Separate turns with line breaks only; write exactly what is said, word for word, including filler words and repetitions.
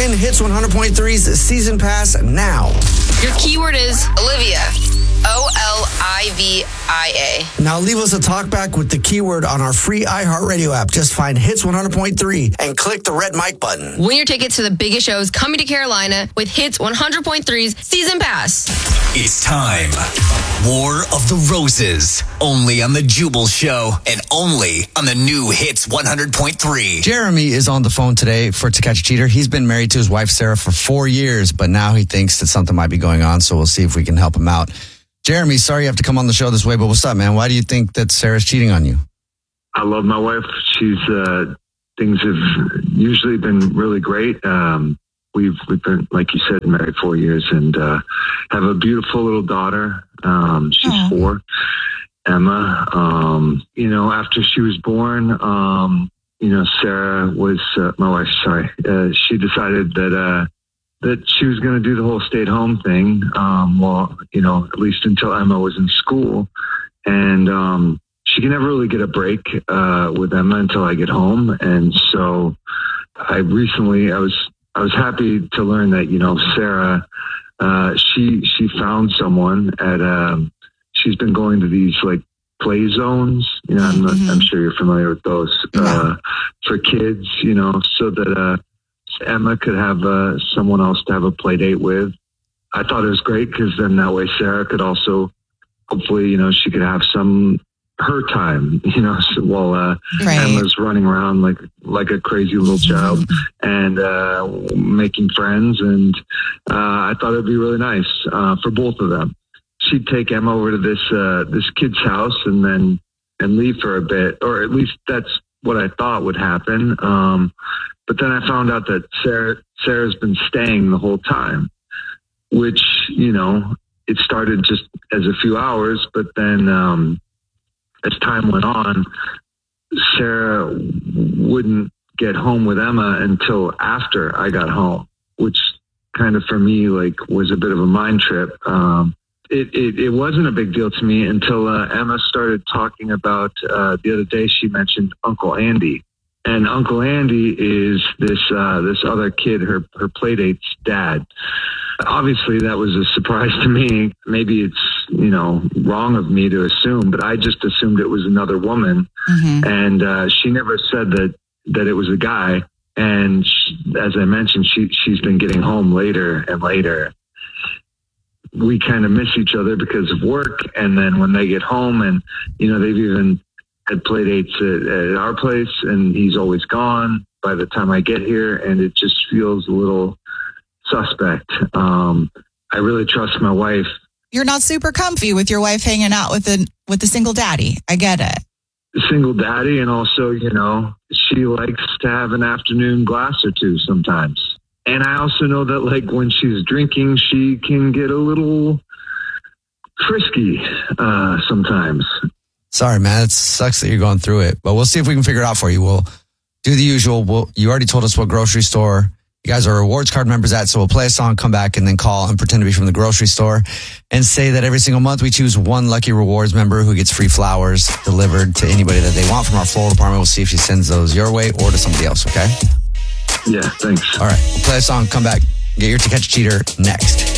Win Hits one hundred point three's season pass now.
Your keyword is Olivia. O L I V I A.
Now leave us a talkback with the keyword on our free iHeartRadio app. Just find Hits one hundred point three and click the red mic button.
Win your tickets to the biggest shows coming to Carolina with Hits one hundred point three's season pass.
It's time. War of the Roses. Only on the Jubal Show and only on the new Hits one hundred point three.
Jeremy is on the phone today for To Catch a Cheater. He's been married to his wife, Sarah, for four years, but now he thinks that something might be going on, so we'll see if we can help him out. Jeremy, sorry you have to come on the show this way, but what's up, man? Why do you think that Sarah's cheating on you?
I love my wife. She's, uh, things have usually been really great. Um, we've, we've been, like you said, married four years and, uh, have a beautiful little daughter. Um, she's Aww. four, Emma. Um, you know, after she was born, um, you know, Sarah was, uh, my wife, sorry, uh, she decided that, uh, that she was going to do the whole stay at home thing. Um, well, you know, at least until Emma was in school. And, um, she can never really get a break, uh, with Emma until I get home. And so I recently, I was, I was happy to learn that, you know, Sarah, uh, she, she found someone at, um, she's been going to these like play zones, you know, I'm, mm-hmm. I'm sure you're familiar with those, uh, for kids, you know, so that, uh, Emma could have uh, someone else to have a play date with. I thought it was great because then that way Sarah could also, hopefully, you know, she could have some her time, you know, so while uh, right. Emma's running around like like a crazy little child and uh, making friends. And uh, I thought it'd be really nice uh, for both of them. She'd take Emma over to this uh, this kid's house and then and leave for a bit, or at least that's what I thought would happen. Um, But then I found out that Sarah, Sarah's been staying the whole time, which, you know, it started just as a few hours. But then um, as time went on, Sarah wouldn't get home with Emma until after I got home, which kind of for me, like, was a bit of a mind trip. Um, it, it, it wasn't a big deal to me until uh, Emma started talking about uh, the other day. She mentioned Uncle Andy. And Uncle Andy is this uh, this other kid, her her playdate's dad. Obviously, that was a surprise to me. Maybe it's, you know, wrong of me to assume, but I just assumed it was another woman. Mm-hmm. And uh, she never said that that it was a guy. And she, as I mentioned, she she's been getting home later and later. We kind of miss each other because of work. And then when they get home, and you know, they've even had play dates at, at our place, and he's always gone by the time I get here, and it just feels a little suspect. Um, I really trust my wife.
You're not super comfy with your wife hanging out with a with the single daddy. I get it.
Single daddy, and also, you know, she likes to have an afternoon glass or two sometimes. And I also know that, like, when she's drinking, she can get a little frisky uh, sometimes.
Sorry, man. It sucks that you're going through it, but we'll see if we can figure it out for you. We'll do the usual. We'll, you already told us what grocery store you guys are rewards card members at, so we'll play a song, come back, and then call and pretend to be from the grocery store and say that every single month we choose one lucky rewards member who gets free flowers delivered to anybody that they want from our floral department. We'll see if she sends those your way or to somebody else, okay?
Yeah, thanks.
All right, we'll play a song, come back, get your To Catch a Cheater next.